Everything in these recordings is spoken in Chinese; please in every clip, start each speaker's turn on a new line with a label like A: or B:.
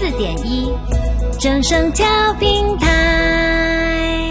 A: 104.1正声调平台。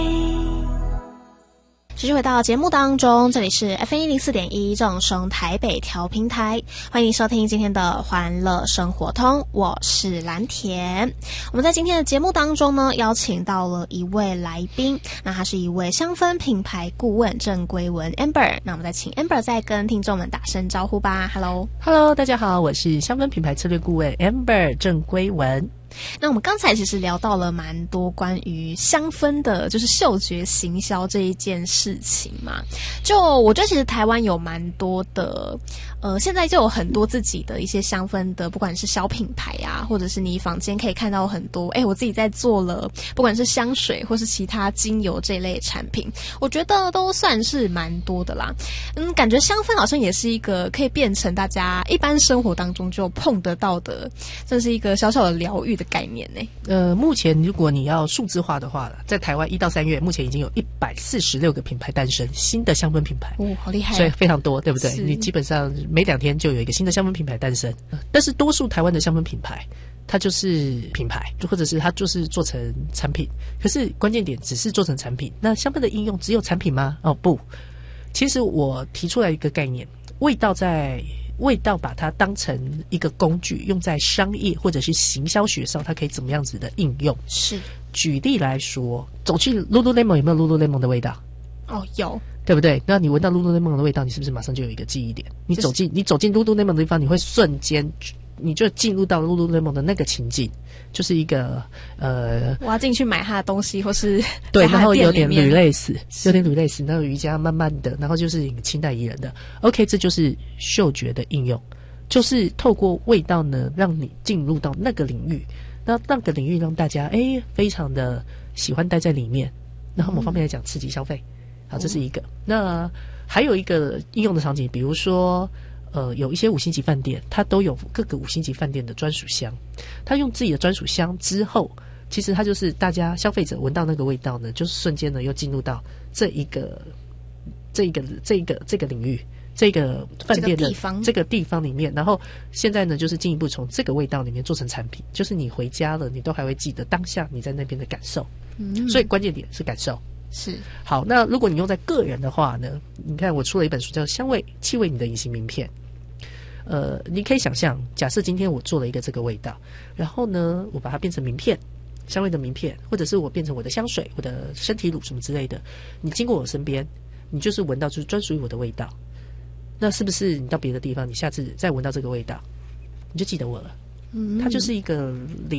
B: 继续回到节目当中，这里是 FM104.1正声台北调频台，欢迎收听今天的欢乐生活通，我是蓝田。我们在今天的节目当中呢，邀请到了一位来宾，那他是一位香氛品牌顾问郑归文 Amber。那我们再请 Amber 再跟听众们打声招呼吧。
C: Hello， 大家好，我是香氛品牌策略顾问 Amber 郑归文。
B: 那我们刚才其实聊到了蛮多关于香氛的，就是嗅觉行销这一件事情嘛。就我觉得其实台湾有蛮多的，现在就有很多自己的一些香氛的，不管是小品牌啊，或者是你坊间可以看到很多，我自己在做了，不管是香水或是其他精油这一类产品，我觉得都算是蛮多的啦。感觉香氛好像也是一个可以变成大家一般生活当中就碰得到的，这是一个小小的疗愈的概念呢。
C: 目前如果你要数字化的话，在台湾1到3月，目前已经有146个品牌诞生，新的香氛品牌，
B: 好厉害，
C: 所以非常多，对不对？你基本上每2天就有一个新的香氛品牌诞生。但是多数台湾的香氛品牌，它就是品牌，或者是它就是做成产品。可是关键点只是做成产品，那香氛的应用只有产品吗？哦，不，其实我提出来一个概念，味道把它当成一个工具，用在商业或者是行销学上，它可以怎么样子的应用？是，举例来说，走去 Lululemon 有没有 Lululemon 的味道？
B: 哦，有，
C: 对不对？那你闻到 Lululemon 的味道，你是不是马上就有一个记忆点？你走进 Lululemon 的地方，你会瞬间你就进入到 Lululemon 的那个情境，就是一个
B: 我要进去买他的东西，或是
C: 对，然后有点履类似，然后瑜伽慢慢的，然后就是清淡宜人的。OK， 这就是嗅觉的应用，就是透过味道呢，让你进入到那个领域，那个领域让大家非常的喜欢待在里面，然后某方面来讲刺激消费。好，这是一个。那还有一个应用的场景，比如说有一些5星级饭店，它都有各个5星级饭店的专属香。它用自己的专属香之后，其实它就是大家消费者闻到那个味道呢，就是瞬间呢又进入到这个领域，这个饭店的这个地方里面。然后现在呢，就是进一步从这个味道里面做成产品，就是你回家了，你都还会记得当下你在那边的感受。所以关键点是感受。是，好，那如果你用在个人的话呢，你看我出了一本书叫《香味气味你的隐形名片》。你可以想象，假设今天我做了一个这个味道，然后呢，我把它变成名片，香味的名片，或者是我变成我的香水、我的身体乳什么之类的，你经过我身边，你就是闻到就是专属于我的味道。那是不是你到别的地方，你下次再闻到这个味道，你就记得我了？它就是一个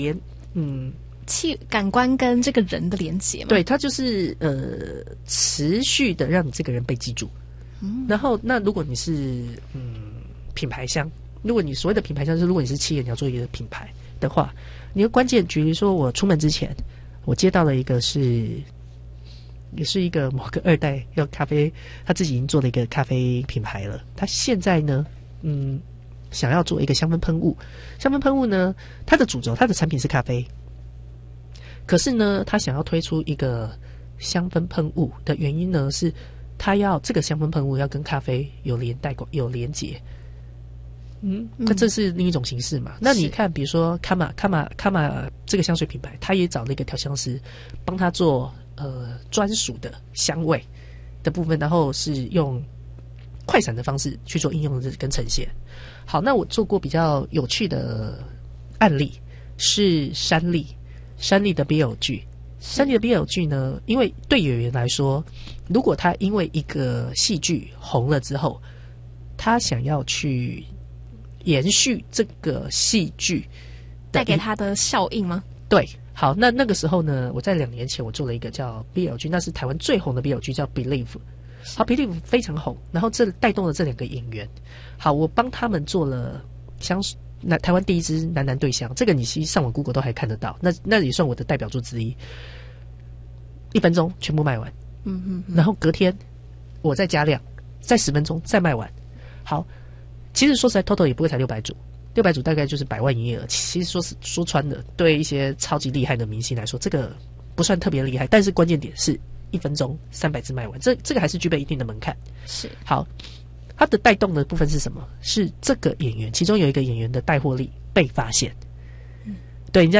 B: 感官跟这个人的连结嘛。
C: 对，它就是持续的让你这个人被记住。然后那如果你是品牌香，如果你所谓的品牌香，就是如果你是企业你要做一个品牌的话，你的关键，举例说我出门之前，我接到了一个也是一个某个2代要咖啡，他自己已经做了一个咖啡品牌了。他现在呢想要做一个香氛喷雾。香氛喷雾呢，它的主轴，它的产品是咖啡，可是呢他想要推出一个香氛喷雾的原因呢，是他要这个香氛喷雾要跟咖啡有连结。那这是另一种形式嘛。那你看比如说卡玛这个香水品牌，他也找了一个调香师帮他做专属的香味的部分，然后是用快闪的方式去做应用跟呈现。好，那我做过比较有趣的案例是山丽的 BL 剧。山丽的 BL 剧呢，因为对演员来说，如果他因为一个戏剧红了之后，他想要去延续这个戏剧
B: 带给他的效应吗？
C: 对，好，那个时候呢，我在2年前我做了一个叫 BL 剧，那是台湾最红的 BL 剧，叫 Believe。好 ，Believe 非常红，然后这带动了这2个演员。好，我帮他们做了台湾第一支男对象，这个你上网 Google 都还看得到，那也算我的代表作之一。1分钟全部卖完，然后隔天我再加量，再10分钟再卖完。好，其实说实在 ，total 也不会才600组，600组大概就是100万营业额。其实说穿了，对一些超级厉害的明星来说，这个不算特别厉害，但是关键点是1分钟300支卖完，这个还是具备一定的门槛。是，好。它的带动的部分是什么？是这个演员，其中有一个演员的带货力被发现。对，人家